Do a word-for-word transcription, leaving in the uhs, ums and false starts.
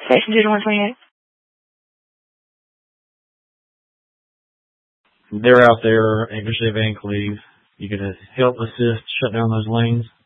Station two one twenty-eight. They're out there, Anchor Civ and Cleve. You can help assist shut down those lanes.